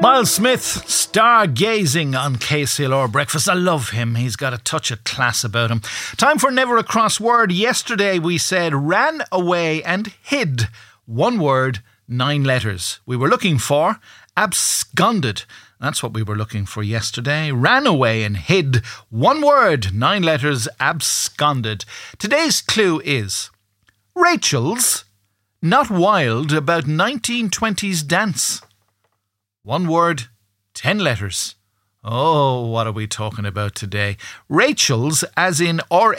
Miles Smith, stargazing on KCLR Breakfast. I love him. He's got a touch of class about him. Time for Never a Cross Word. Yesterday we said ran away and hid. One word, 9 letters. We were looking for absconded. That's what we were looking for yesterday. Ran away and hid. One word, 9 letters, absconded. Today's clue is Rachel's not wild about 1920s dance. One word, 10 letters. Oh, what are we talking about today? Rachel's, as in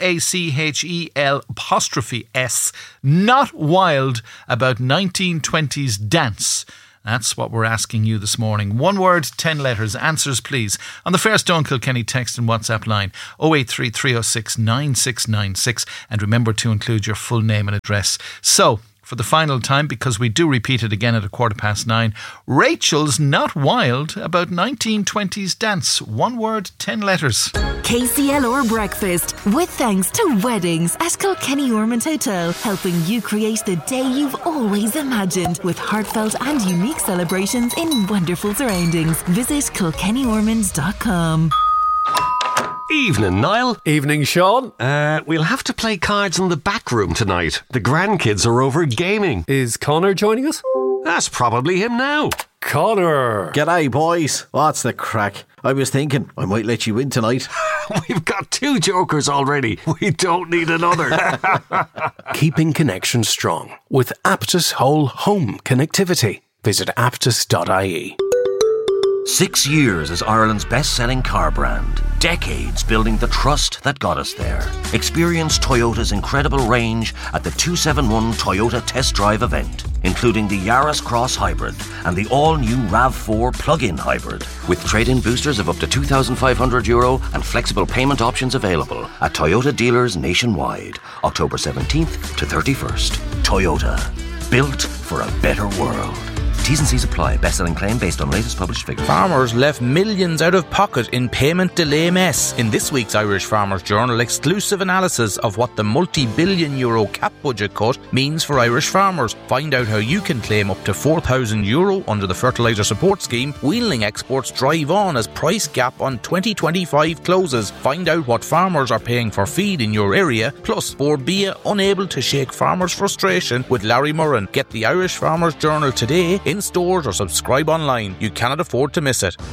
RACHEL''S, not wild about 1920s dance. That's what we're asking you this morning. One word, 10 letters. Answers, please. On the Fairstone Kilkenny text and WhatsApp line 083 306 9696. And remember to include your full name and address. So, for the final time, because we do repeat it again at 9:15, Rachel's not wild about 1920s dance. One word, 10 letters. KCLR Breakfast, with thanks to Weddings at Kilkenny Ormond Hotel, helping you create the day you've always imagined with heartfelt and unique celebrations in wonderful surroundings. Visit kilkennyormond.com. Evening, Niall. Evening, Sean. We'll have to play cards in the back room tonight. The grandkids are over gaming. Is Connor joining us? That's probably him now. Connor. G'day, boys. What's the crack? I was thinking I might let you win tonight. We've got 2 jokers already. We don't need another. Keeping connection strong with Aptus Whole Home Connectivity. Visit aptus.ie. 6 years as Ireland's best-selling car brand. Decades building the trust that got us there. Experience Toyota's incredible range at the 271 Toyota Test Drive event, including the Yaris Cross Hybrid and the all-new RAV4 plug-in hybrid, with trade-in boosters of up to €2,500 and flexible payment options available at Toyota dealers nationwide, October 17th to 31st. Toyota, built for a better world. T's and C's apply. Best-selling claim based on latest published figures. Farmers left millions out of pocket in payment delay mess. In this week's Irish Farmers Journal, exclusive analysis of what the multi-billion euro cap budget cut means for Irish farmers. Find out how you can claim up to €4,000 under the fertiliser support scheme. Wheeling exports drive on as price gap on 2025 closes. Find out what farmers are paying for feed in your area. Plus, Bord Bia unable to shake farmers' frustration with Larry Murren. Get the Irish Farmers Journal today in stores or subscribe online. You cannot afford to miss it.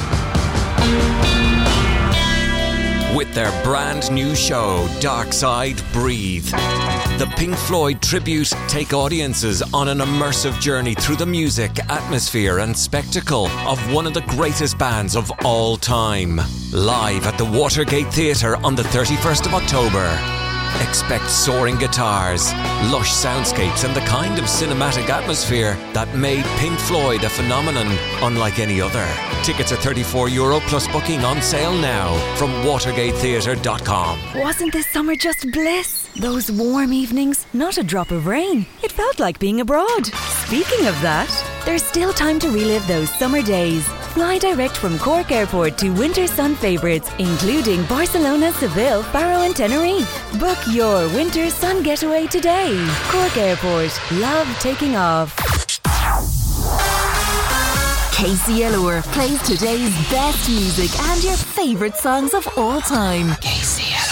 With their brand new show, Dark Side Breathe, the Pink Floyd tribute take audiences on an immersive journey through the music, atmosphere and spectacle of one of the greatest bands of all time. Live at the Watergate Theatre on the 31st of October. Expect soaring guitars, lush soundscapes and the kind of cinematic atmosphere that made Pink Floyd a phenomenon unlike any other. Tickets are €34 plus booking on sale now from watergatetheatre.com. Wasn't this summer just bliss? Those warm evenings, not a drop of rain. It felt like being abroad. Speaking of that, there's still time to relive those summer days. Fly direct from Cork Airport to winter sun favourites, including Barcelona, Seville, Faro and Tenerife. Book your winter sun getaway today. Cork Airport. Love taking off. KCLR plays today's best music and your favourite songs of all time. KCLR.